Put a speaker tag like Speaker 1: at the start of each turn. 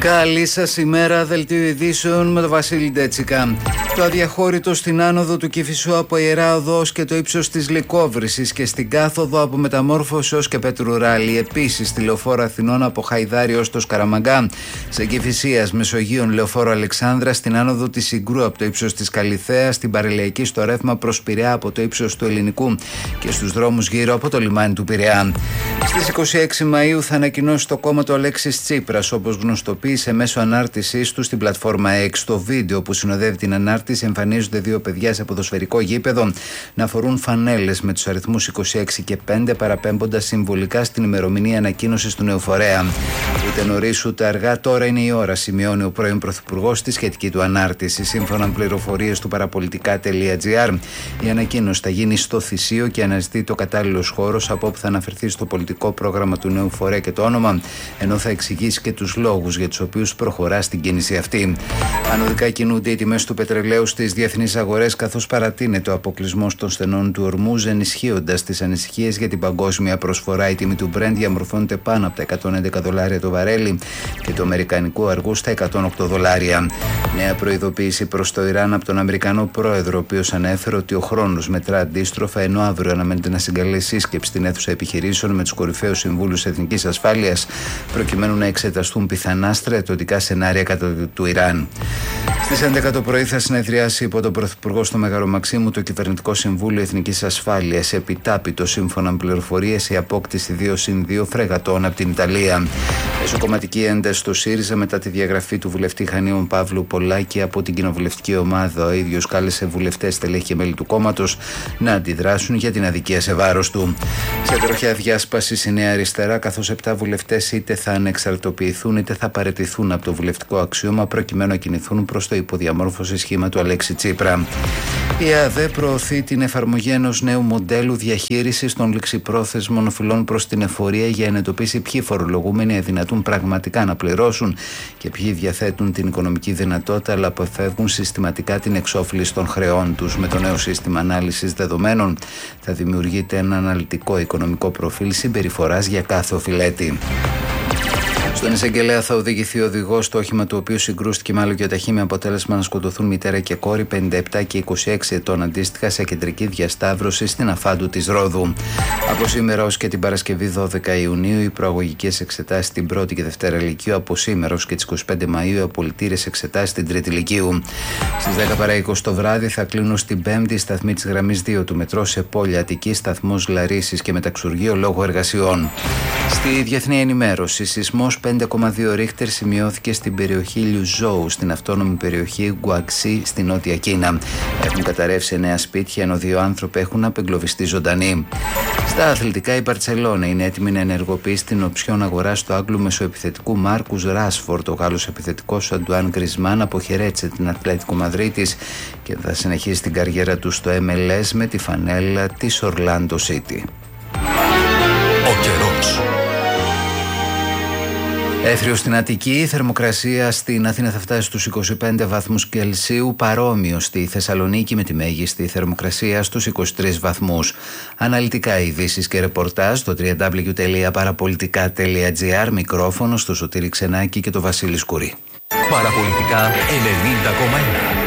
Speaker 1: Καλή σας ημέρα, δελτίο ειδήσεων με τον Βασίλη Ντέτσικα. Το αδιαχώρητο στην άνοδο του Κηφισού από Ιερά Οδό ως και το ύψος της Λυκόβρυσης και στην κάθοδο από Μεταμόρφωση ως και Πέτρου Ράλη. Επίσης, τη λεωφόρο Αθηνών από Χαϊδάρι ως το Σκαραμαγκά. Σε Κηφισίας, Μεσογείων, λεωφόρο Αλεξάνδρα, στην άνοδο της Συγκρού από το ύψος της Καλιθέας, στην Παραλιακή στο ρεύμα προς Πειραιά από το ύψος του Ελληνικού και στους δρόμους γύρω από το λιμάνι του Πειραιά. Στις 26 Μαΐου θα ανακοινώσει το κόμμα του Αλέξης Τσίπρας, όπως γνωστοποίησε μέσω ανάρτησής του στην πλατφόρμα X. Στο βίντεο που συνοδεύει την ανάρτηση εμφανίζονται δύο παιδιά σε ποδοσφαιρικό γήπεδο να φορούν φανέλες με τους αριθμούς 26 και 5, παραπέμποντας συμβολικά στην ημερομηνία ανακοίνωσης του νέου φορέα. Ούτε νωρίς ούτε αργά, τώρα είναι η ώρα, σημειώνει ο πρώην Πρωθυπουργός στη σχετική του ανάρτηση. Σύμφωνα με πληροφορίες του παραπολιτικά.gr, η ανακοίνωση θα γίνει στο Θησίο και αναζητεί το κατάλληλος χώρος από όπου θα αναφερθεί στο πολιτικό πρόγραμμα του νέου φορέα και το όνομα, ενώ θα εξηγήσει και τους λόγους για τους οποίους προχωρά στην κίνηση αυτή. Ανωδικά κινούνται οι τιμές του πετρελαίου στις διεθνείς αγορές, καθώς παρατείνεται ο αποκλεισμός των στενών του Ορμούζ, ενισχύοντας τις ανησυχίες για την παγκόσμια προσφορά. Η τιμή του Brent διαμορφώνεται πάνω από τα $111 το βαρέλι και του αμερικανικού αργού στα $108. Νέα προειδοποίηση προς το Ιράν από τον Αμερικανό πρόεδρο, ο οποίος ανέφερε ότι ο χρόνος μετρά αντίστροφα, ενώ αύριο αναμένεται να συγκαλέσει σύσκεψη στην αίθουσα επιχειρήσεων με τους κορυφαίους συμβούλους εθνικής ασφάλειας, προκειμένου να εξεταστούν πιθανά στρατιωτικά σενάρια κατά του Ιράν. Στις 11 το πρωί θα συνεδριάσει υπό τον Πρωθυπουργό στο Μέγαρο Μαξίμου το Κυβερνητικό Συμβούλιο Εθνικής Ασφάλειας. Επιτάπητο, σύμφωνα με πληροφορίες, η απόκτηση 2+2 φρεγατών από την Ιταλία. Εσωκομματική ένταση στο ΣΥΡΙΖΑ μετά τη διαγραφή του βουλευτή Χανίων Παύλου Πολάκη από την κοινοβουλευτική ομάδα. Ο ίδιος κάλεσε βουλευτές, στελέχη και μέλη του κόμματος να αντιδράσουν για την αδικία σε βάρος του. Σε τροχιά διάσπαση η Νέα Αριστερά, καθώς 7 βουλευτές είτε θα ανεξαρτοποιηθούν είτε θα παραιτηθούν από το βουλευτικό αξίωμα προκειμένου να κινηθούν προς το υποδιαμόρφωση σχήμα του Αλέξη Τσίπρα. Η ΑΔΕ προωθεί την εφαρμογή ενός νέου μοντέλου διαχείρισης των ληξιπρόθεσμων οφειλών προς την εφορία για να εντοπίσει ποιοι φορολογούμενοι αδυνατούν πραγματικά να πληρώσουν και ποιοι διαθέτουν την οικονομική δυνατότητα αλλά αποφεύγουν συστηματικά την εξόφληση των χρεών τους. Με το νέο σύστημα ανάλυσης δεδομένων θα δημιουργείται ένα αναλυτικό οικονομικό προφίλ συμπεριφοράς για κάθε οφειλέτη. Στον εισαγγελέα θα οδηγηθεί ο οδηγός στο όχημα του οποίου συγκρούστηκε με άλλο γιοταχή με αποτέλεσμα να σκοτωθούν μητέρα και κόρη 57 και 26 ετών αντίστοιχα σε κεντρική διασταύρωση στην Αφάντου της Ρόδου. Από σήμερα ως και την Παρασκευή 12 Ιουνίου οι προαγωγικές εξετάσεις στην 1η και 2η Λυκείου, από σήμερα ως και τις 25 Μαΐου οι απολυτήρες εξετάσεις στην 3η Λυκείου. Στις 10 παρά 20 το βράδυ θα κλείνουν στην 5η σταθμή της γραμμής 2 του μετρό σε Πόλη Αττική, σταθμός Λαρίσης και μεταξουργείο λόγω εργασιών. Στη διεθνή ενημέρωση, σεισμός 5,2 ρίχτερ σημειώθηκε στην περιοχή Λιουζόου, στην αυτόνομη περιοχή Γκουαξί, στη Νότια Κίνα. Έχουν καταρρεύσει 9 σπίτια, ενώ 2 άνθρωποι έχουν απεγκλωβιστεί ζωντανοί. Στα αθλητικά, η Μπαρτσελόνα είναι έτοιμη να ενεργοποιήσει την οψιόν αγοράς του Άγγλου μεσοεπιθετικού Μάρκους Ράσφορντ. Ο Γάλλος επιθετικός Αντουάν Γκρισμάν αποχαιρέτησε την Ατλέτικο Μαδρίτης και θα συνεχίσει την καριέρα του στο MLS με τη φανέλα της Ορλάντο Σίτι.
Speaker 2: Ο καιρός.
Speaker 1: Έθριο στην Αττική, η θερμοκρασία στην Αθήνα θα φτάσει στους 25 βαθμούς Κελσίου, παρόμοιο στη Θεσσαλονίκη με τη μέγιστη θερμοκρασία στους 23 βαθμούς. Αναλυτικά ειδήσεις και ρεπορτάζ στο www.parapolitica.gr, μικρόφωνο στο Σωτήρη Ξενάκη και το Βασίλη Σκουρή.
Speaker 2: Παραπολιτικά 90,1.